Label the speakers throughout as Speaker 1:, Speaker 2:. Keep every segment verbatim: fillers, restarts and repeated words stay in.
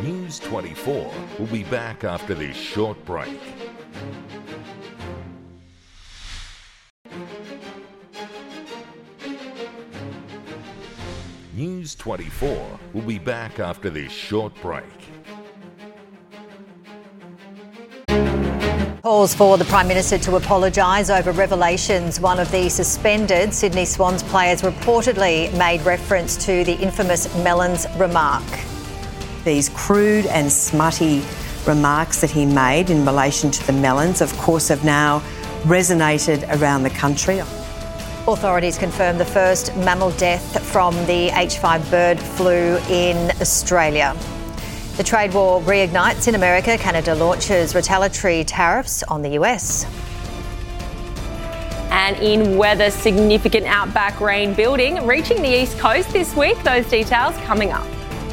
Speaker 1: News twenty-four will be back after this short break. News twenty-four will be back after this short break.
Speaker 2: Calls for the Prime Minister to apologise over revelations. One of the suspended Sydney Swans players reportedly made reference to the infamous Mellons remark.
Speaker 3: These crude and smutty remarks that he made in relation to the Mellons, of course, have now resonated around the country.
Speaker 2: Authorities confirm the first mammal death from the H five bird flu in Australia. The trade war reignites in America. Canada launches retaliatory tariffs on the U S.
Speaker 4: And in weather, significant outback rain building, reaching the east coast this week. Those details coming up.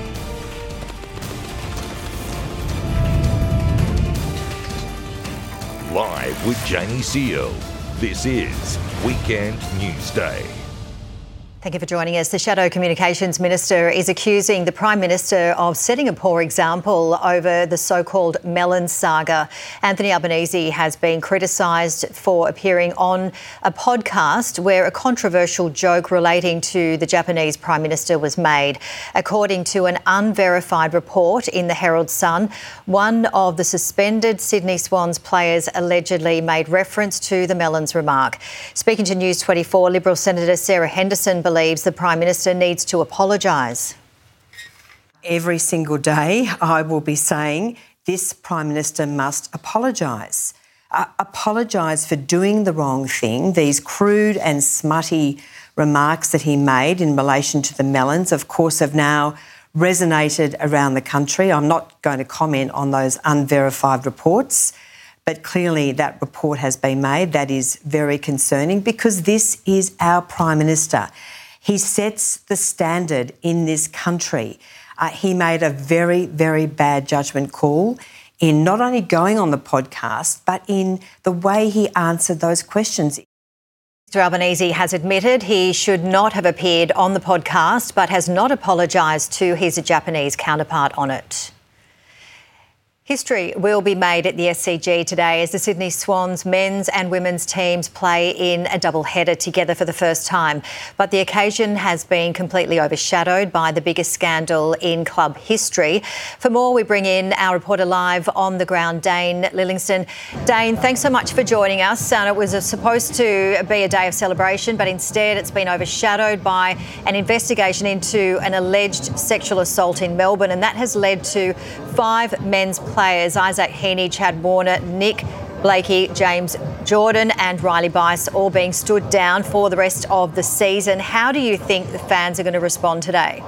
Speaker 1: Live with Janie Seal. This is Weekend Newsday.
Speaker 2: Thank you for joining us. The Shadow Communications Minister is accusing the Prime Minister of setting a poor example over the so-called Mellons saga. Anthony Albanese has been criticised for appearing on a podcast where a controversial joke relating to the Japanese Prime Minister was made. According to an unverified report in the Herald Sun, one of the suspended Sydney Swans players allegedly made reference to the Mellons remark. Speaking to News twenty-four, Liberal Senator Sarah Henderson believes the Prime Minister needs to apologise.
Speaker 3: Every single day I will be saying this Prime Minister must apologise. Uh, apologise for doing the wrong thing. These crude and smutty remarks that he made in relation to the Mellons, of course, have now resonated around the country. I'm not going to comment on those unverified reports, but clearly that report has been made. That is very concerning because this is our Prime Minister. He sets the standard in this country. Uh, he made a very, very bad judgment call in not only going on the podcast, but in the way he answered those questions.
Speaker 2: Mister Albanese has admitted he should not have appeared on the podcast, but has not apologised to his Japanese counterpart on it. History will be made at the S C G today as the Sydney Swans men's and women's teams play in a double-header together for the first time. But the occasion has been completely overshadowed by the biggest scandal in club history. For more, we bring in our reporter live on the ground, Dane Lillingston. Dane, thanks so much for joining us. And it was supposed to be a day of celebration, but instead it's been overshadowed by an investigation into an alleged sexual assault in Melbourne, and that has led to five men's players. Players Isaac Heaney, Chad Warner, Nick Blakey, James Jordan and Riley Bice all being stood down for the rest of the season. How do you think the fans are going to respond today?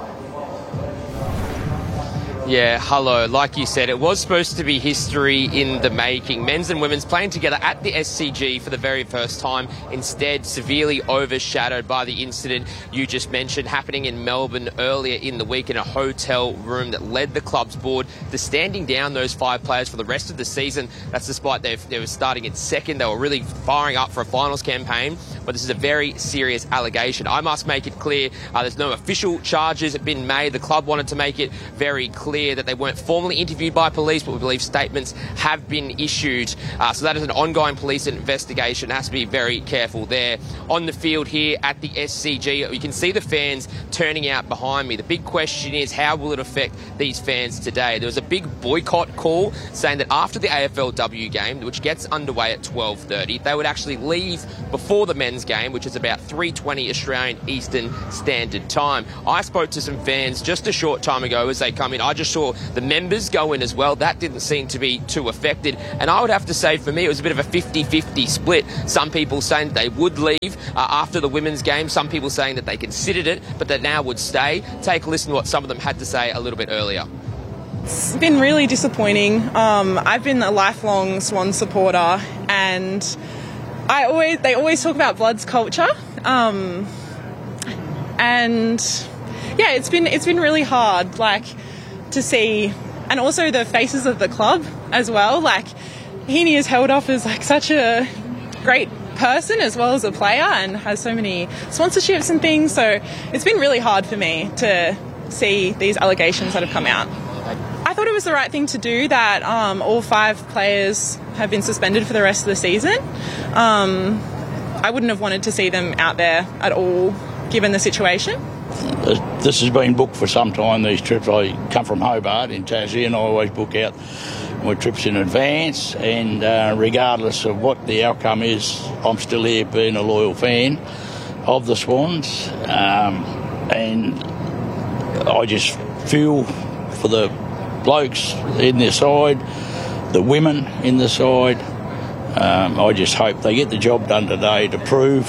Speaker 5: Yeah, hello. Like you said, it was supposed to be history in the making. Men's and women's playing together at the S C G for the very first time. Instead, severely overshadowed by the incident you just mentioned happening in Melbourne earlier in the week in a hotel room that led the club's board to standing down those five players for the rest of the season. That's despite they they were starting in second. They were really firing up for a finals campaign. But this is a very serious allegation. I must make it clear uh, there's no official charges been made. The club wanted to make it very clear that they weren't formally interviewed by police, but we believe statements have been issued. Uh, so that is an ongoing police investigation. Has to be very careful there. On the field here at the S C G, you can see the fans turning out behind me. The big question is, how will it affect these fans today? There was a big boycott call saying that after the A F L W game, which gets underway at twelve thirty, they would actually leave before the men's game, which is about three twenty Australian Eastern Standard Time. I spoke to some fans just a short time ago as they come in. I just saw the members go in as well. That didn't seem to be too affected. And I would have to say, for me, it was a bit of a fifty-fifty split. Some people saying that they would leave uh, after the women's game. Some people saying that they considered it, but that now would stay. Take a listen to what some of them had to say a little bit earlier.
Speaker 6: It's been really disappointing. Um, I've been a lifelong Swan supporter, and I always they always talk about Bloods culture, um, and yeah, it's been it's been really hard, like to see, and also the faces of the club as well. Like Heaney is held off as like such a great person as well as a player, and has so many sponsorships and things. So it's been really hard for me to see these allegations that have come out. I I thought it was the right thing to do that um, all five players have been suspended for the rest of the season. Um, I wouldn't have wanted to see them out there at all, given the situation.
Speaker 7: This has been booked for some time, these trips. I come from Hobart in Tassie and I always book out my trips in advance, and uh, regardless of what the outcome is, I'm still here being a loyal fan of the Swans, um, and I just feel for the blokes in their side, the women in the side. Um, I just hope they get the job done today to prove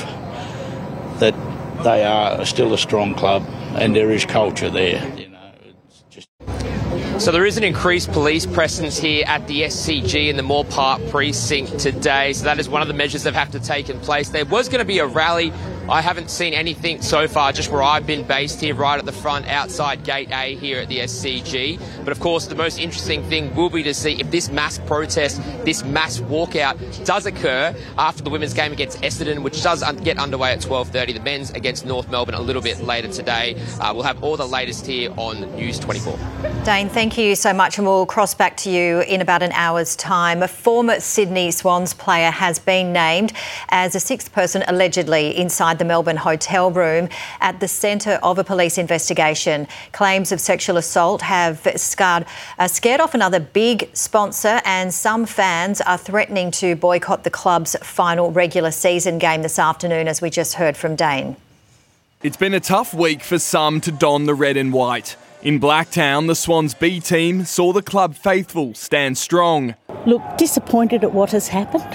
Speaker 7: that they are still a strong club and there is culture there. You know, it's just...
Speaker 5: So there is an increased police presence here at the S C G in the Moore Park precinct today. So that is one of the measures that have to take in place. There was going to be a rally. I haven't seen anything so far, just where I've been based here, right at the front, outside Gate A here at the S C G. But of course, the most interesting thing will be to see if this mass protest, this mass walkout does occur after the women's game against Essendon, which does un- get underway at twelve thirty. The men's against North Melbourne a little bit later today. Uh, we'll have all the latest here on News twenty-four.
Speaker 2: Dane, thank you so much, and we'll cross back to you in about an hour's time. A former Sydney Swans player has been named as a sixth person allegedly inside the Melbourne hotel room at the centre of a police investigation. Claims of sexual assault have scarred, uh, scared off another big sponsor, and some fans are threatening to boycott the club's final regular season game this afternoon, as we just heard from Dane.
Speaker 8: It's been a tough week for some to don the red and white. In Blacktown, the Swans B team saw the club faithful stand strong.
Speaker 9: Look, disappointed at what has happened,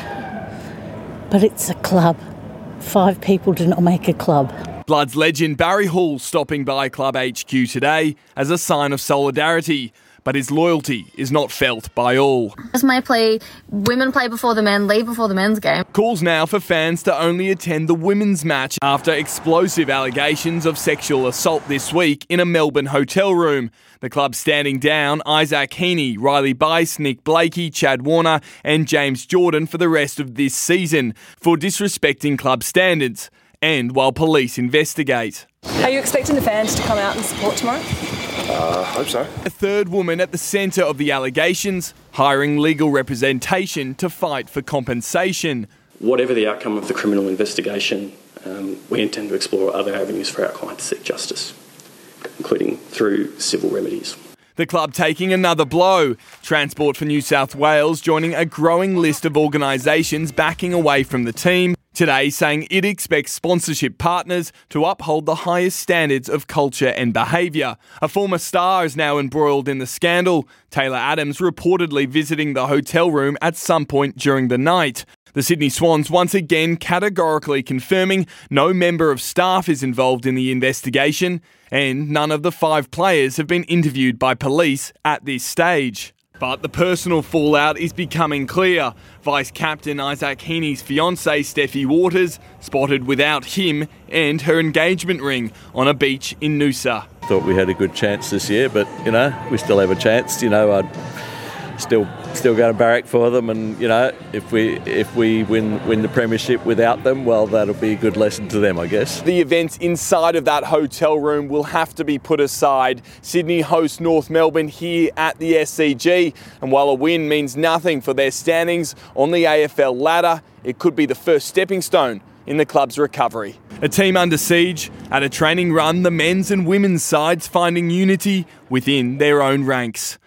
Speaker 9: but it's a club. Five people do not make a club.
Speaker 8: Bloods legend Barry Hall stopping by Club H Q today as a sign of solidarity, but his loyalty is not felt by all.
Speaker 10: As may play, women play before the men, leave before the men's game.
Speaker 8: Calls now for fans to only attend the women's match after explosive allegations of sexual assault this week in a Melbourne hotel room. The club standing down Isaac Heaney, Riley Bice, Nick Blakey, Chad Warner and James Jordan for the rest of this season for disrespecting club standards, and while police investigate.
Speaker 11: Are you expecting the fans to come out and support tomorrow?
Speaker 12: Uh, I hope so.
Speaker 8: A third woman at the centre of the allegations, hiring legal representation to fight for compensation.
Speaker 13: Whatever the outcome of the criminal investigation, um, we intend to explore other avenues for our client to seek justice, including through civil remedies.
Speaker 8: The club taking another blow. Transport for New South Wales joining a growing list of organisations backing away from the team, today saying it expects sponsorship partners to uphold the highest standards of culture and behaviour. A former star is now embroiled in the scandal. Taylor Adams reportedly visiting the hotel room at some point during the night. The Sydney Swans once again categorically confirming no member of staff is involved in the investigation, and none of the five players have been interviewed by police at this stage. But the personal fallout is becoming clear. Vice-Captain Isaac Heaney's fiancée Steffi Waters spotted without him and her engagement ring on a beach in Noosa.
Speaker 14: Thought we had a good chance this year, but, you know, we still have a chance. You know, I'd still still going to barrack for them, and, you know, if we if we win win the premiership without them, well, that'll be a good lesson to them, I guess.
Speaker 8: The events inside of that hotel room will have to be put aside. Sydney host North Melbourne here at the S C G, and while a win means nothing for their standings on the A F L ladder, it could be the first stepping stone in the club's recovery. A team under siege. At a training run, the men's and women's sides finding unity within their own ranks.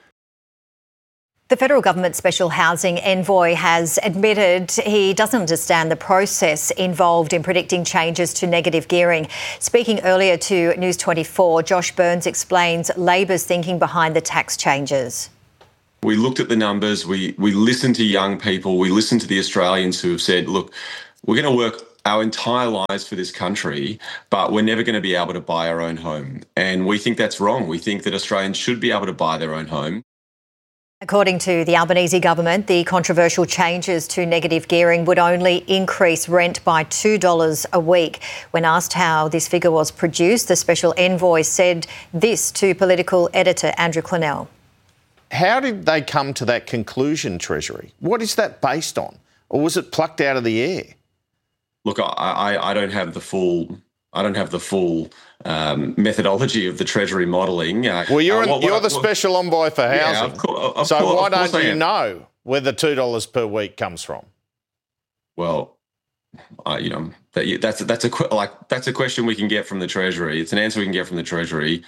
Speaker 2: The federal government special housing envoy has admitted he doesn't understand the process involved in predicting changes to negative gearing. Speaking earlier to News twenty-four, Josh Burns explains Labor's thinking behind the tax changes.
Speaker 15: We looked at the numbers, we, we listened to young people, we listened to the Australians who have said, look, we're going to work our entire lives for this country, but we're never going to be able to buy our own home. And we think that's wrong. We think that Australians should be able to buy their own home.
Speaker 2: According to the Albanese government, the controversial changes to negative gearing would only increase rent by two dollars a week. When asked how this figure was produced, the special envoy said this to political editor Andrew Clennell.
Speaker 16: How did they come to that conclusion, Treasury? What is that based on? Or was it plucked out of the air?
Speaker 15: Look, I, I, I don't have the full I don't have the full um, methodology of the Treasury modelling. Uh,
Speaker 16: well, you're,
Speaker 15: uh,
Speaker 16: an,
Speaker 15: what,
Speaker 16: you're
Speaker 15: what,
Speaker 16: the
Speaker 15: what,
Speaker 16: special envoy for housing.
Speaker 15: Yeah, of course, of
Speaker 16: so
Speaker 15: course,
Speaker 16: why
Speaker 15: of course
Speaker 16: don't
Speaker 15: I
Speaker 16: you
Speaker 15: am.
Speaker 16: know where the two dollars per week comes from?
Speaker 15: Well, uh, you know, that, that's that's a like that's a question we can get from the Treasury. It's an answer we can get from the Treasury.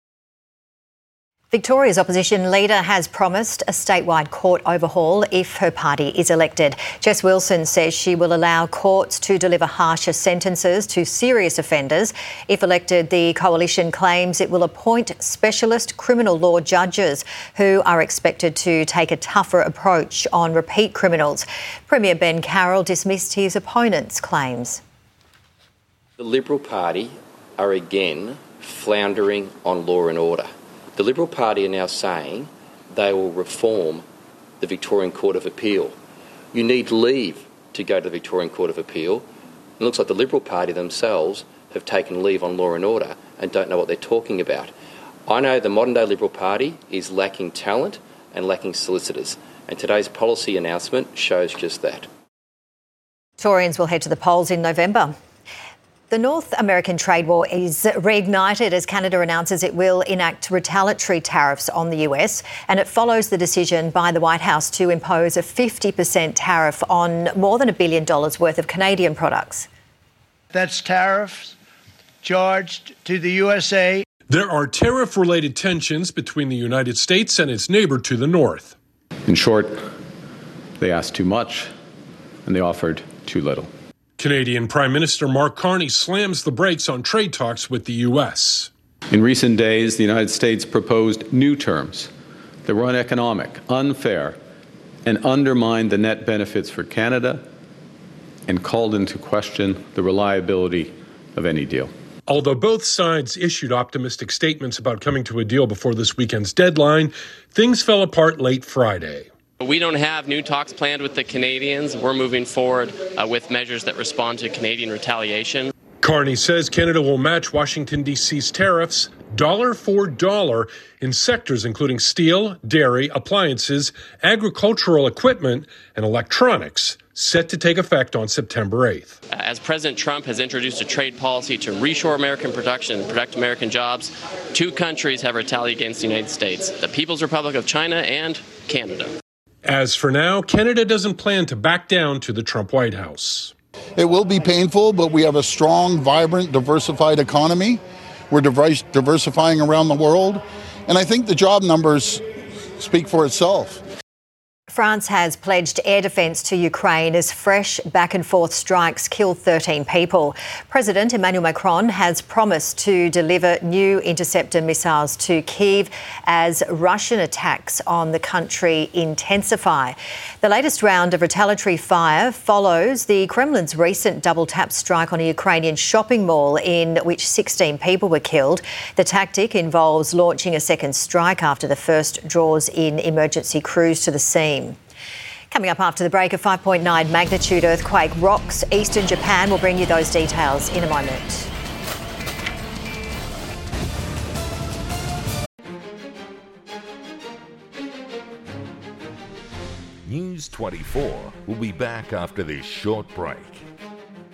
Speaker 2: Victoria's opposition leader has promised a statewide court overhaul if her party is elected. Jess Wilson says she will allow courts to deliver harsher sentences to serious offenders. If elected, the coalition claims it will appoint specialist criminal law judges who are expected to take a tougher approach on repeat criminals. Premier Ben Carroll dismissed his opponent's claims.
Speaker 12: The Liberal Party are again floundering on law and order. The Liberal Party are now saying they will reform the Victorian Court of Appeal. You need leave to go to the Victorian Court of Appeal. It looks like the Liberal Party themselves have taken leave on law and order and don't know what they're talking about. I know the modern-day Liberal Party is lacking talent and lacking solicitors, and today's policy announcement shows just that.
Speaker 2: Victorians will head to the polls in November. The North American trade war is reignited as Canada announces it will enact retaliatory tariffs on the U S, and it follows the decision by the White House to impose a fifty percent tariff on more than a billion dollars worth of Canadian products.
Speaker 17: That's tariffs charged to the U S A.
Speaker 18: There are tariff-related tensions between the United States and its neighbour to the north.
Speaker 19: In short, they asked too much and they offered too little.
Speaker 18: Canadian Prime Minister Mark Carney slams the brakes on trade talks with the U S.
Speaker 19: In recent days, the United States proposed new terms that were uneconomic, unfair, and undermined the net benefits for Canada and called into question the reliability of any deal.
Speaker 18: Although both sides issued optimistic statements about coming to a deal before this weekend's deadline, things fell apart late Friday.
Speaker 5: We don't have new talks planned with the Canadians. We're moving forward uh, with measures that respond to Canadian retaliation.
Speaker 18: Carney says Canada will match Washington, D C's tariffs dollar for dollar in sectors including steel, dairy, appliances, agricultural equipment, and electronics, set to take effect on September eighth.
Speaker 5: As President Trump has introduced a trade policy to reshore American production and protect American jobs, two countries have retaliated against the United States, the People's Republic of China and Canada.
Speaker 18: As for now, Canada doesn't plan to back down to the Trump White House.
Speaker 20: It will be painful, but we have a strong, vibrant, diversified economy. We're diverse, diversifying around the world. And I think the job numbers speak for itself.
Speaker 2: France has pledged air defence to Ukraine as fresh back-and-forth strikes kill thirteen people. President Emmanuel Macron has promised to deliver new interceptor missiles to Kyiv as Russian attacks on the country intensify. The latest round of retaliatory fire follows the Kremlin's recent double-tap strike on a Ukrainian shopping mall in which sixteen people were killed. The tactic involves launching a second strike after the first draws in emergency crews to the scene. Coming up after the break, a five point nine magnitude earthquake rocks eastern Japan. We'll bring you those details in a moment.
Speaker 1: News twenty-four will be back after this short break.